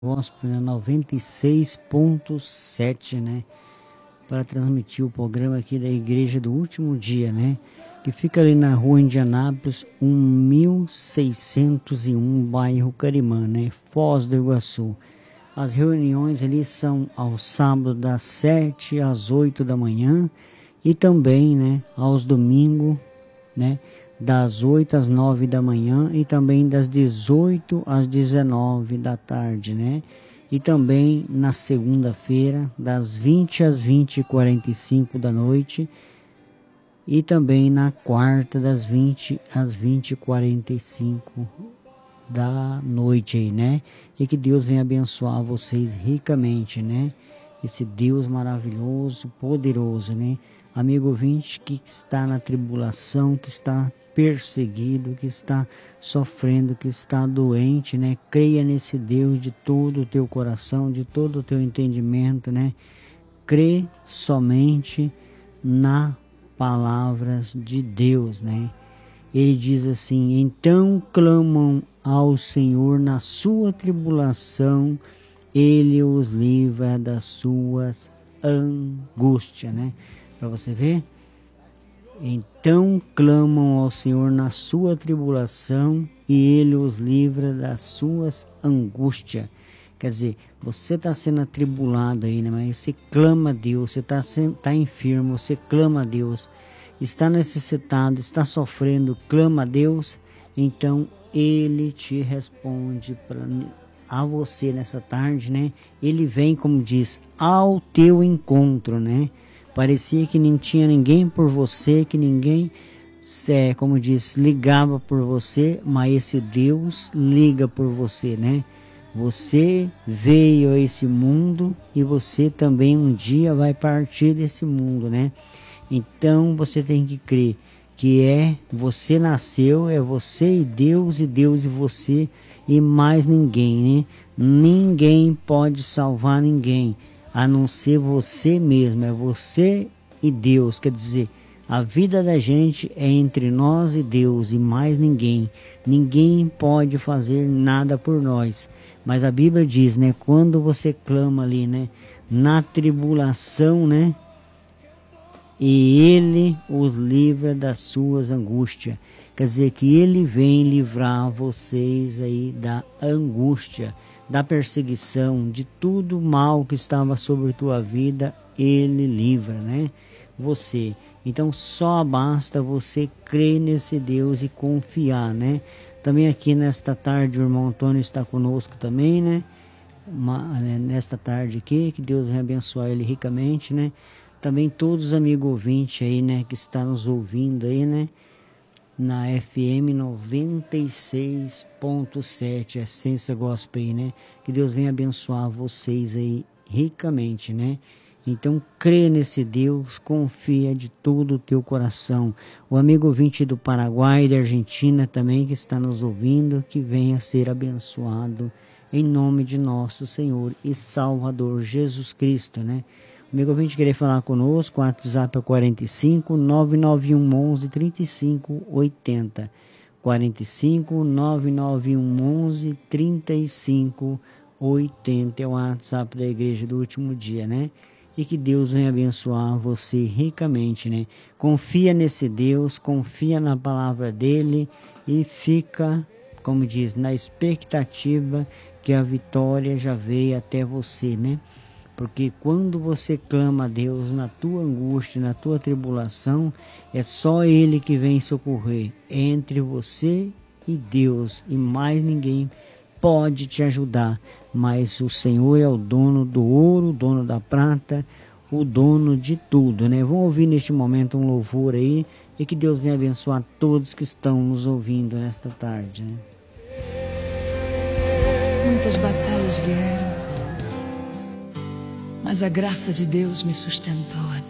Gospel 96.7, né? Para transmitir o programa aqui da Igreja do Último Dia, né? Que fica ali na rua Indianápolis, 1601, bairro Carimã, né? Foz do Iguaçu. As reuniões ali são aos sábados das 7 às 8 da manhã e também, né, aos domingos, né, das 8 às 9 da manhã e também das 18 às 19 da tarde, né? E também na segunda-feira, das 20 às 20h45 da noite e também na quarta, das 20 às 20h45 da noite aí, né? E que Deus venha abençoar vocês ricamente, né? Esse Deus maravilhoso, poderoso, né? Amigo ouvinte que está na tribulação, que está perseguido, que está sofrendo, que está doente, né? Creia nesse Deus de todo o teu coração, de todo o teu entendimento, né? Crê somente na palavras de Deus, né? Ele diz assim: então clamam ao Senhor na sua tribulação, Ele os livra das suas angústias, né? Para você ver. Então clamam ao Senhor na sua tribulação e Ele os livra das suas angústias. Quer dizer, você está sendo atribulado aí, né? Mas você clama a Deus, você tá enfermo, você clama a Deus. Está necessitado, está sofrendo, clama a Deus, então Ele te responde a você nessa tarde, né? Ele vem, como diz, ao teu encontro, né? Parecia que não tinha ninguém por você, que ninguém, como diz, ligava por você, mas esse Deus liga por você, né? Você veio a esse mundo e você também um dia vai partir desse mundo, né? Então você tem que crer que você nasceu, é você e Deus e você e mais ninguém, né? Ninguém pode salvar ninguém, a não ser você mesmo, é você e Deus. Quer dizer, a vida da gente é entre nós e Deus e mais ninguém. Ninguém pode fazer nada por nós. Mas a Bíblia diz, né? Quando você clama ali, né? Na tribulação, né? E Ele os livra das suas angústias. Quer dizer que Ele vem livrar vocês aí da angústia, da perseguição, de tudo mal que estava sobre tua vida, Ele livra, né? Você. Então só basta você crer nesse Deus e confiar, né? Também aqui nesta tarde o irmão Antônio está conosco também, né? Nesta tarde aqui, que Deus venha abençoar ele ricamente, né? Também todos os amigos ouvintes aí, né, que estão nos ouvindo aí, né, na FM 96.7, Essência Gospel aí, né, que Deus venha abençoar vocês aí ricamente, né. Então crê nesse Deus, confia de todo o teu coração. O amigo ouvinte do Paraguai, da Argentina também, que está nos ouvindo, que venha ser abençoado em nome de nosso Senhor e Salvador Jesus Cristo, né. Amigo ouvinte, querer falar conosco, o WhatsApp é 45 991 11 35 80. 45 991 11 35 80 é o WhatsApp da Igreja do Último Dia, né? E que Deus venha abençoar você ricamente, né? Confia nesse Deus, confia na palavra dele e fica, como diz, na expectativa que a vitória já veio até você, né? Porque quando você clama a Deus na tua angústia, na tua tribulação, é só Ele que vem socorrer entre você e Deus, e mais ninguém pode te ajudar. Mas o Senhor é o dono do ouro, o dono da prata, o dono de tudo, né? Vamos ouvir neste momento um louvor aí, e que Deus venha abençoar todos que estão nos ouvindo nesta tarde, né? Muitas batalhas vieram, mas a graça de Deus me sustentou.